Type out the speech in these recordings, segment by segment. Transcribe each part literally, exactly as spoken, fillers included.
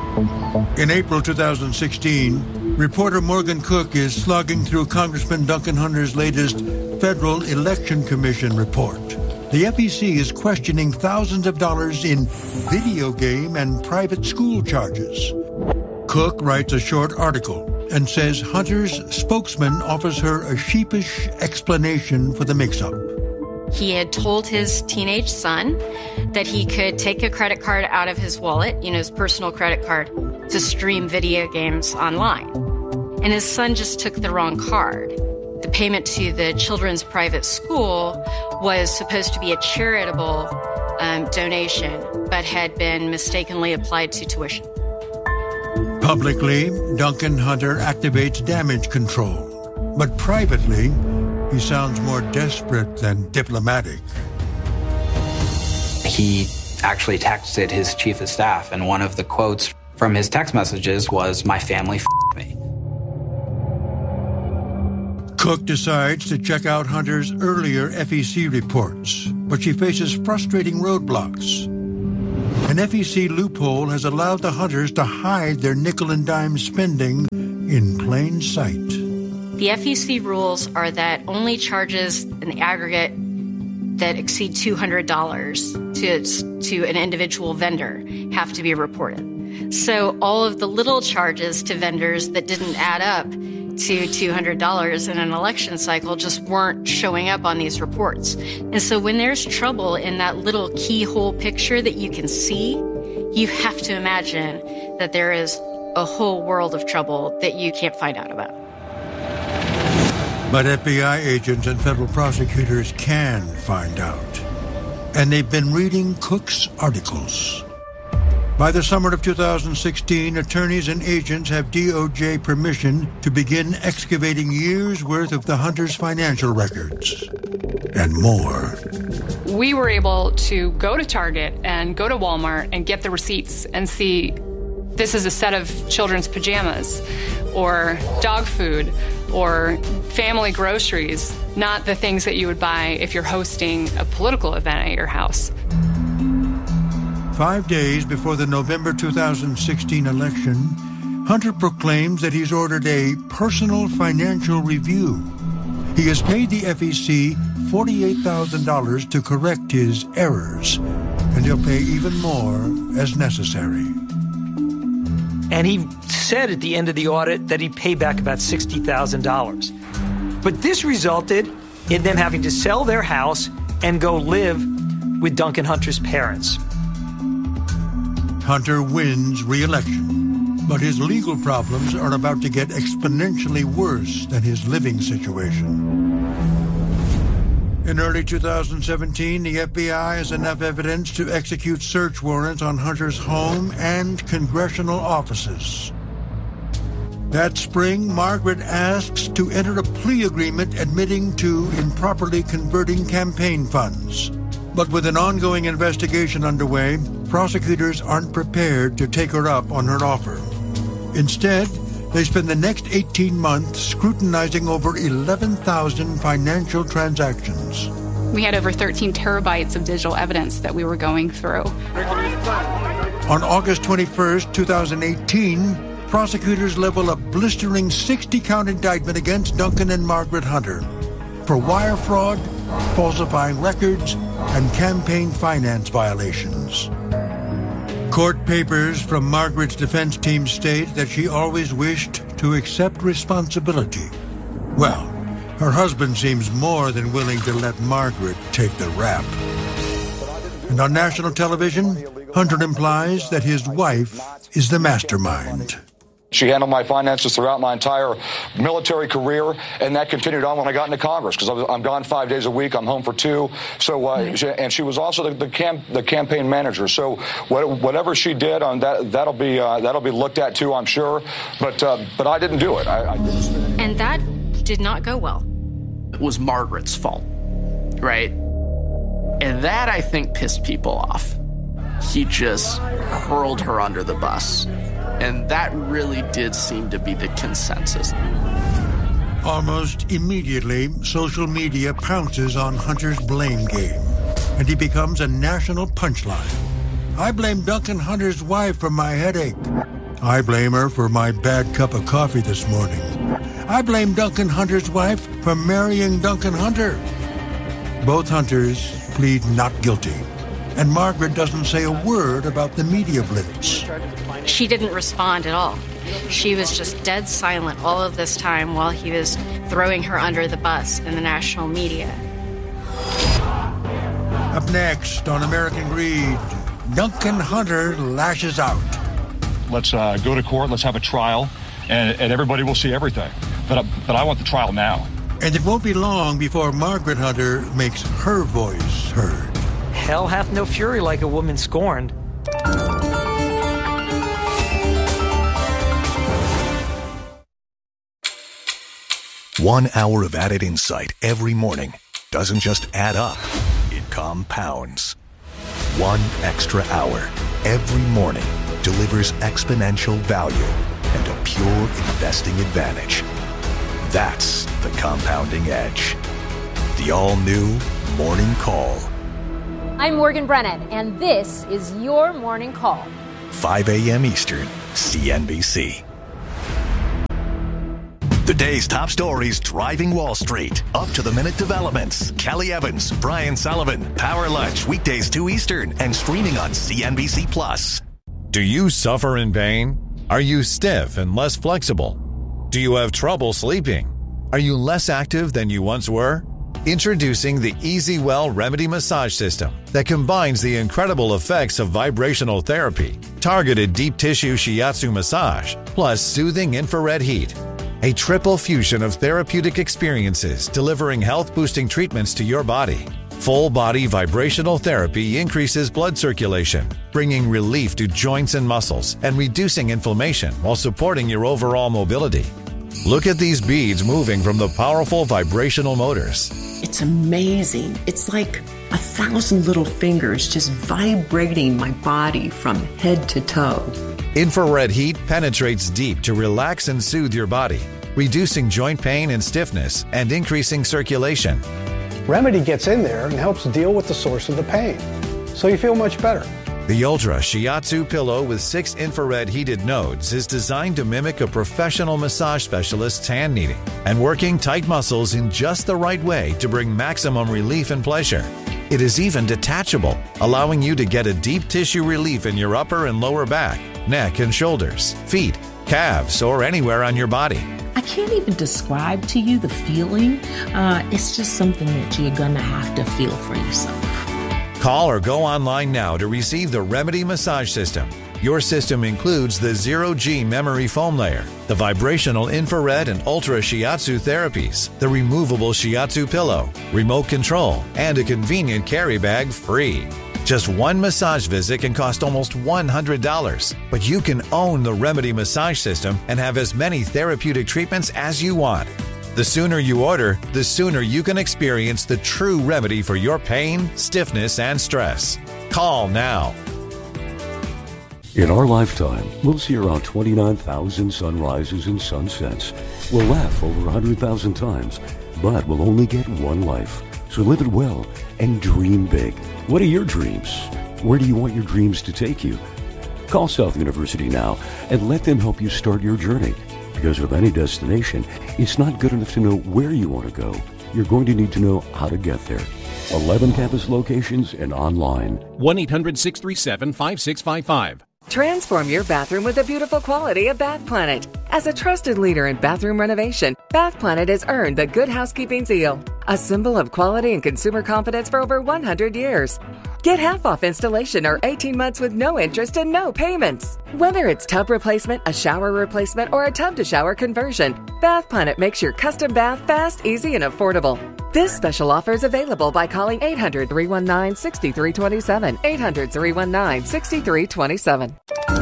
In April two thousand sixteen, reporter Morgan Cook is slogging through Congressman Duncan Hunter's latest Federal Election Commission report. The F E C is questioning thousands of dollars in video game and private school charges. Cook writes a short article and says Hunter's spokesman offers her a sheepish explanation for the mix-up. He had told his teenage son that he could take a credit card out of his wallet, you know, his personal credit card, to stream video games online. And his son just took the wrong card. The payment to the children's private school was supposed to be a charitable um, donation, but had been mistakenly applied to tuition. Publicly, Duncan Hunter activates damage control, but privately, he sounds more desperate than diplomatic. He actually texted his chief of staff, and one of the quotes from his text messages was, "My family f***ed me." Cook decides to check out Hunter's earlier F E C reports, but she faces frustrating roadblocks. An F E C loophole has allowed the Hunters to hide their nickel and dime spending in plain sight. The F E C rules are that only charges in the aggregate that exceed two hundred dollars to, to an individual vendor have to be reported. So all of the little charges to vendors that didn't add up to two hundred dollars in an election cycle just weren't showing up on these reports. And so when there's trouble in that little keyhole picture that you can see, you have to imagine that there is a whole world of trouble that you can't find out about. But F B I agents and federal prosecutors can find out. And they've been reading Cook's articles. By the summer of two thousand sixteen, attorneys and agents have D O J permission to begin excavating years' worth of the Hunters' financial records. And more. We were able to go to Target and go to Walmart and get the receipts and see this is a set of children's pajamas or dog food or family groceries, not the things that you would buy if you're hosting a political event at your house. Five days before the November two thousand sixteen election, Hunter proclaims that he's ordered a personal financial review. He has paid the F E C forty-eight thousand dollars to correct his errors, and he'll pay even more as necessary. And he said at the end of the audit that he'd pay back about sixty thousand dollars. But this resulted in them having to sell their house and go live with Duncan Hunter's parents. Hunter wins re-election, but his legal problems are about to get exponentially worse than his living situation. In early two thousand seventeen, the F B I has enough evidence to execute search warrants on Hunter's home and congressional offices. That spring, Margaret asks to enter a plea agreement admitting to improperly converting campaign funds. But with an ongoing investigation underway, prosecutors aren't prepared to take her up on her offer. Instead, they spend the next eighteen months scrutinizing over eleven thousand financial transactions. We had over thirteen terabytes of digital evidence that we were going through. On August twenty-first, two thousand eighteen, prosecutors level a blistering sixty-count indictment against Duncan and Margaret Hunter for wire fraud, falsifying records, and campaign finance violations. Court papers from Margaret's defense team state that she always wished to accept responsibility. Well, her husband seems more than willing to let Margaret take the rap. And on national television, Hunter implies that his wife is the mastermind. She handled my finances throughout my entire military career, and that continued on when I got into Congress, because I'm gone five days a week. I'm home for two. So, uh, she, and she was also the the, cam, the campaign manager. So, what, whatever she did on that, that'll be uh, that'll be looked at too, I'm sure. But uh, but I didn't do it. I, I didn't. And that did not go well. It was Margaret's fault, right? And that, I think, pissed people off. He just hurled her under the bus. And that really did seem to be the consensus. Almost immediately, social media pounces on Hunter's blame game, and he becomes a national punchline. I blame Duncan Hunter's wife for my headache. I blame her for my bad cup of coffee this morning. I blame Duncan Hunter's wife for marrying Duncan Hunter. Both Hunters plead not guilty, and Margaret doesn't say a word about the media blitz. She didn't respond at all. She was just dead silent all of this time while he was throwing her under the bus in the national media. Up next on American Greed, Duncan Hunter lashes out. Let's uh, go to court, let's have a trial, and, and everybody will see everything. But, uh, but I want the trial now. And it won't be long before Margaret Hunter makes her voice heard. Hell hath no fury like a woman scorned. One hour of added insight every morning doesn't just add up, it compounds. One extra hour every morning delivers exponential value and a pure investing advantage. That's the compounding edge. The all-new Morning Call. I'm Morgan Brennan, and this is your Morning Call. five a.m. Eastern, C N B C. The day's top stories driving Wall Street. Up-to-the-minute developments. Kelly Evans, Brian Sullivan, Power Lunch, weekdays two Eastern, and streaming on C N B C Plus. Do you suffer in pain? Are you stiff and less flexible? Do you have trouble sleeping? Are you less active than you once were? Introducing the EasyWell Remedy Massage System that combines the incredible effects of vibrational therapy, targeted deep tissue shiatsu massage, plus soothing infrared heat. A triple fusion of therapeutic experiences delivering health-boosting treatments to your body. Full-body vibrational therapy increases blood circulation, bringing relief to joints and muscles and reducing inflammation while supporting your overall mobility. Look at these beads moving from the powerful vibrational motors. It's amazing. It's like a thousand little fingers just vibrating my body from head to toe. Infrared heat penetrates deep to relax and soothe your body, reducing joint pain and stiffness and increasing circulation. Remedy gets in there and helps deal with the source of the pain, so you feel much better. The Ultra Shiatsu pillow with six infrared heated nodes is designed to mimic a professional massage specialist's hand kneading and working tight muscles in just the right way to bring maximum relief and pleasure. It is even detachable, allowing you to get a deep tissue relief in your upper and lower back, neck and shoulders, feet, calves, or anywhere on your body. I can't even describe to you the feeling. Uh, it's just something that you're going to have to feel for yourself. Call or go online now to receive the Remedy Massage System. Your system includes the zero-G memory foam layer, the vibrational infrared and ultra shiatsu therapies, the removable shiatsu pillow, remote control, and a convenient carry bag free. Just one massage visit can cost almost one hundred dollars, but you can own the Remedy Massage System and have as many therapeutic treatments as you want. The sooner you order, the sooner you can experience the true remedy for your pain, stiffness, and stress. Call now. In our lifetime, we'll see around twenty-nine thousand sunrises and sunsets. We'll laugh over one hundred thousand times, but we'll only get one life. So live it well and dream big. What are your dreams? Where do you want your dreams to take you? Call South University now and let them help you start your journey. Because with any destination, it's not good enough to know where you want to go. You're going to need to know how to get there. eleven campus locations and online. one eight hundred six three seven five six five five. Transform your bathroom with the beautiful quality of Bath Planet. As a trusted leader in bathroom renovation, Bath Planet has earned the Good Housekeeping seal, a symbol of quality and consumer confidence for over one hundred years. Get half off installation or eighteen months with no interest and no payments. Whether it's tub replacement, a shower replacement, or a tub-to-shower conversion, Bath Planet makes your custom bath fast, easy, and affordable. This special offer is available by calling eight hundred, three one nine, six three two seven, eight hundred, three one nine, six three two seven.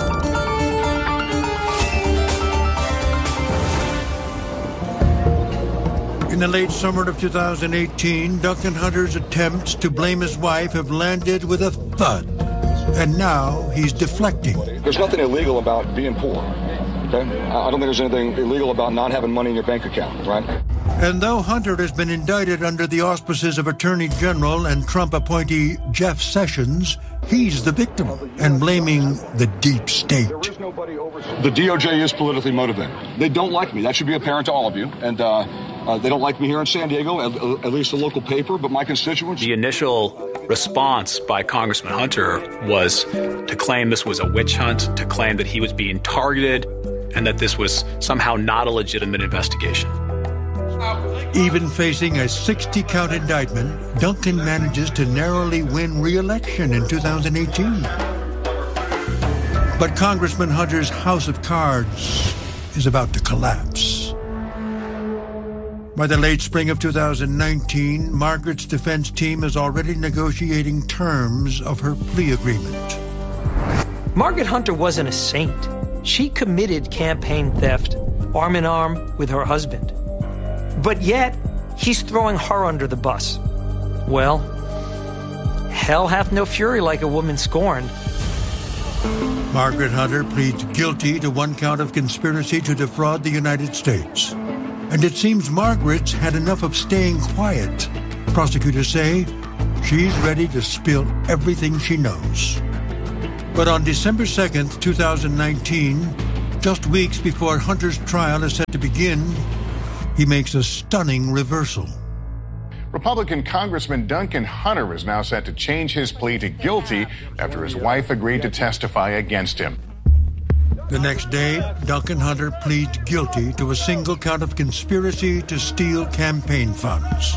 In the late summer of two thousand eighteen, Duncan Hunter's attempts to blame his wife have landed with a thud. And now he's deflecting. There's nothing illegal about being poor. Okay? I don't think there's anything illegal about not having money in your bank account, right? And though Hunter has been indicted under the auspices of Attorney General and Trump appointee Jeff Sessions, he's the victim and blaming the deep state. The D O J is politically motivated. They don't like me. That should be apparent to all of you. And uh, uh, they don't like me here in San Diego, at, at least the local paper, but my constituents. The initial response by Congressman Hunter was to claim this was a witch hunt, to claim that he was being targeted, and that this was somehow not a legitimate investigation. Even facing a sixty-count indictment, Duncan manages to narrowly win re-election in two thousand eighteen. But Congressman Hunter's house of cards is about to collapse. By the late spring of two thousand nineteen, Margaret's defense team is already negotiating terms of her plea agreement. Margaret Hunter wasn't a saint. She committed campaign theft, arm in arm with her husband. But yet, he's throwing her under the bus. Well, hell hath no fury like a woman scorned. Margaret Hunter pleads guilty to one count of conspiracy to defraud the United States. And it seems Margaret's had enough of staying quiet. Prosecutors say she's ready to spill everything she knows. But on December second, two thousand nineteen, just weeks before Hunter's trial is set to begin, he makes a stunning reversal. Republican Congressman Duncan Hunter is now set to change his plea to guilty after his wife agreed to testify against him. The next day, Duncan Hunter pleads guilty to a single count of conspiracy to steal campaign funds.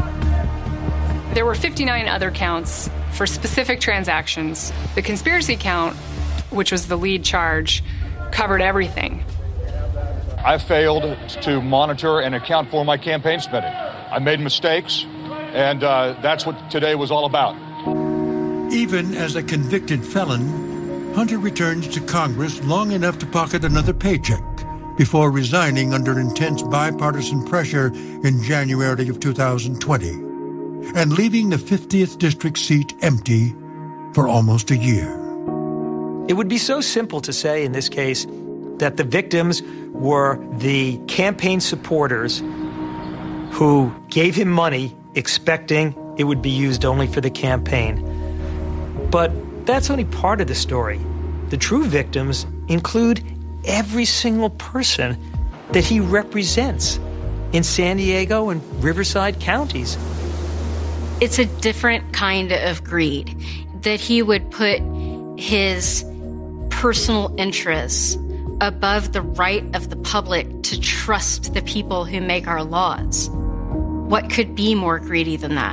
There were fifty-nine other counts for specific transactions. The conspiracy count, which was the lead charge, covered everything. I failed to monitor and account for my campaign spending. I made mistakes, and uh, that's what today was all about. Even as a convicted felon, Hunter returns to Congress long enough to pocket another paycheck before resigning under intense bipartisan pressure in January of two thousand twenty, and leaving the fiftieth district seat empty for almost a year. It would be so simple to say in this case that the victims were the campaign supporters who gave him money expecting it would be used only for the campaign. But that's only part of the story. The true victims include every single person that he represents in San Diego and Riverside counties. It's a different kind of greed, that he would put his personal interests above the right of the public to trust the people who make our laws. What could be more greedy than that?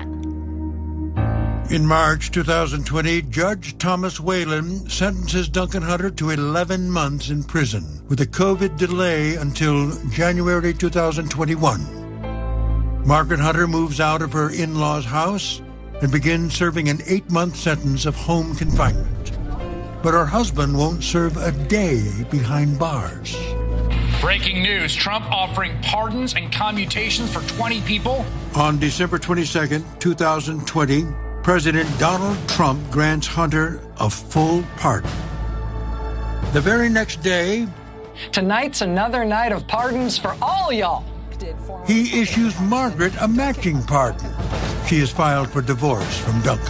In March two thousand twenty, Judge Thomas Whalen sentences Duncan Hunter to eleven months in prison, with a COVID delay until January two thousand twenty-one. Margaret Hunter moves out of her in-laws' house and begins serving an eight-month sentence of home confinement. But her husband won't serve a day behind bars. Breaking news, Trump offering pardons and commutations for twenty people. On December twenty-second, two thousand twenty, President Donald Trump grants Hunter a full pardon. The very next day, tonight's another night of pardons for all y'all. He issues Margaret a matching pardon. She is filed for divorce from Duncan.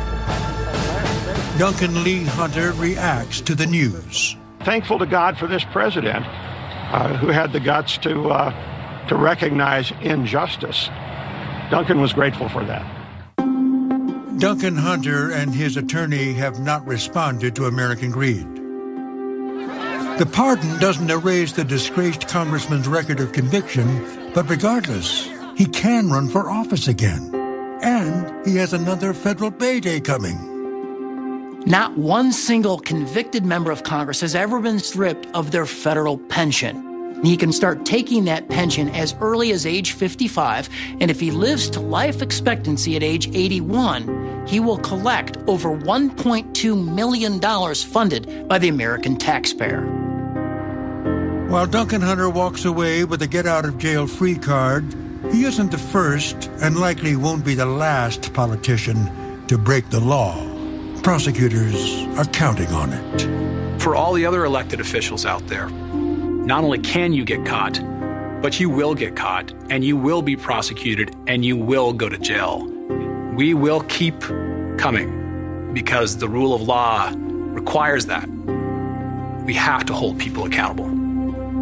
Duncan Lee Hunter reacts to the news. Thankful to God for this president uh, who had the guts to, uh, to recognize injustice. Duncan was grateful for that. Duncan Hunter and his attorney have not responded to American greed. The pardon doesn't erase the disgraced congressman's record of conviction, but regardless, he can run for office again. And he has another federal payday coming. Not one single convicted member of Congress has ever been stripped of their federal pension. He can start taking that pension as early as age fifty-five, and if he lives to life expectancy at age eighty-one, he will collect over one point two million dollars funded by the American taxpayer. While Duncan Hunter walks away with a get-out-of-jail-free card, he isn't the first and likely won't be the last politician to break the law. Prosecutors are counting on it. For all the other elected officials out there, not only can you get caught, but you will get caught, and you will be prosecuted, and you will go to jail. We will keep coming because the rule of law requires that. We have to hold people accountable.